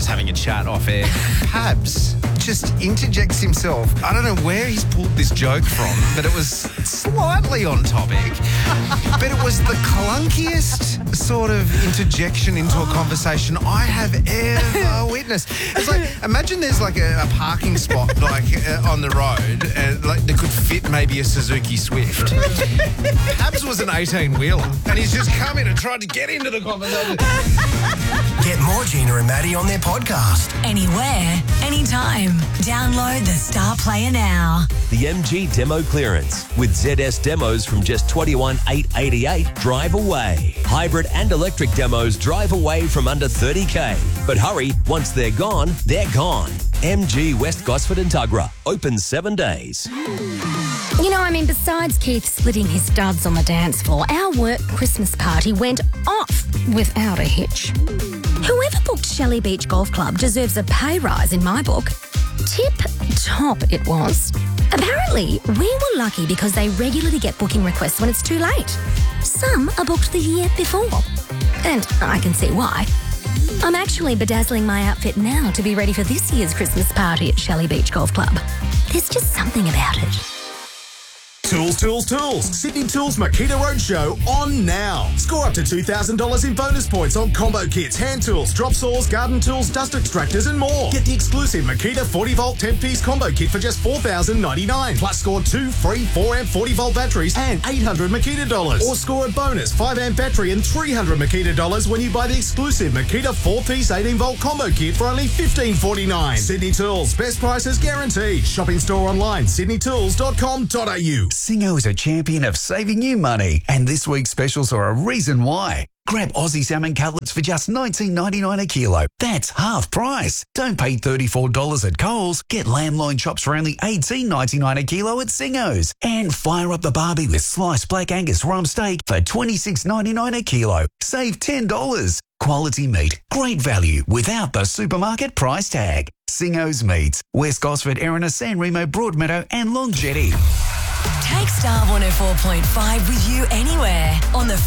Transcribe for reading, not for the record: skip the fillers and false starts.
just having a chat off air. Pabs just interjects himself. I don't know where he's pulled this joke from, but it was slightly on topic. But it was the clunkiest sort of interjection into a conversation I have ever witnessed. It's like, imagine there's like a parking spot like on the road and like that could fit maybe a Suzuki Swift. Pabs was an 18-wheeler and he's just come in and tried to get into the conversation. Get more Gina and Maddie on their podcast. Anywhere, anytime. Download the Star Player now. The MG Demo Clearance with ZS demos from just $21,888 drive away. Hybrid and electric demos drive away from under $30K. But hurry, once they're gone, they're gone. MG West Gosford and Tuggerah. Open 7 days. You know, besides Keith splitting his studs on the dance floor, our work Christmas party went off without a hitch. Whoever booked Shelley Beach Golf Club deserves a pay rise in my book. Tip-top it was. Apparently, we were lucky because they regularly get booking requests when it's too late. Some are booked the year before. And I can see why. I'm actually bedazzling my outfit now to be ready for this year's Christmas party at Shelley Beach Golf Club. There's just something about it. Tools, Tools, Tools. Sydney Tools Makita Roadshow on now. Score up to $2,000 in bonus points on combo kits, hand tools, drop saws, garden tools, dust extractors and more. Get the exclusive Makita 40-volt 10-piece combo kit for just $4,099. Plus score 2 free 4-amp 40-volt batteries and $800 Makita dollars. Or score a bonus 5-amp battery and $300 Makita dollars when you buy the exclusive Makita 4-piece 18-volt combo kit for only $15.49. Sydney Tools. Best prices guaranteed. Shopping store online, sydneytools.com.au. Singo is a champion of saving you money, and this week's specials are a reason why. Grab Aussie salmon cutlets for just $19.99 a kilo. That's half price. Don't pay $34 at Coles. Get lamb loin chops for only $18.99 a kilo at Singo's. And fire up the barbie with sliced black Angus rump steak for $26.99 a kilo. Save $10. Quality meat, great value without the supermarket price tag. Singo's Meats, West Gosford, Erina, San Remo, Broadmeadow and Long Jetty. Take Star 104.5 with you anywhere on the